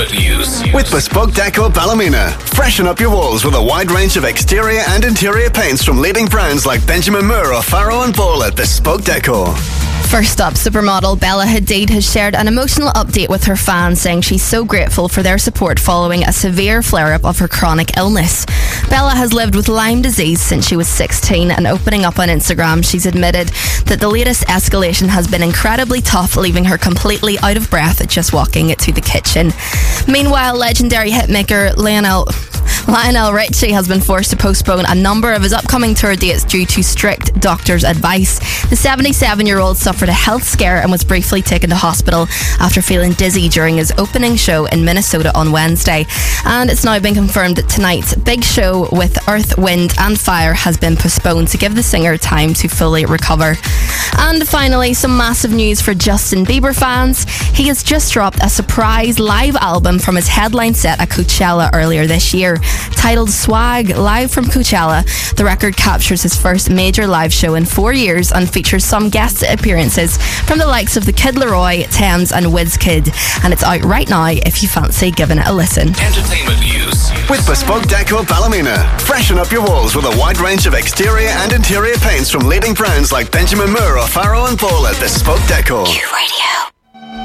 News. With Bespoke Deco Ballymena. Freshen up your walls with a wide range of exterior and interior paints from leading brands like Benjamin Moore, O'Farrell and Ball at Bespoke Deco. First up, supermodel Bella Hadid has shared an emotional update with her fans, saying she's so grateful for their support following a severe flare-up of her chronic illness. Bella has lived with Lyme disease since she was 16, and opening up on Instagram, she's admitted that the latest escalation has been incredibly tough, leaving her completely out of breath just walking to the kitchen. Meanwhile, legendary hitmaker Lionel Richie has been forced to postpone a number of his upcoming tour dates due to strict doctor's advice. The 77-year-old suffered a health scare and was briefly taken to hospital after feeling dizzy during his opening show in Minnesota on Wednesday. And it's now been confirmed that tonight's big show with Earth, Wind and Fire has been postponed to give the singer time to fully recover. And finally, some massive news for Justin Bieber fans. He has just dropped a surprise live album from his headline set at Coachella earlier this year. Titled Swag, live from Coachella, the record captures his first major live show in 4 years and features some guest appearances from the likes of the Kid Laroi, Thames and Wizkid. And it's out right now if you fancy giving it a listen. Entertainment news. With Bespoke Deco Ballymena. Freshen up your walls with a wide range of exterior and interior paints from leading brands like Benjamin Moore, O'Farrell and Ball at Bespoke Deco. Q Radio.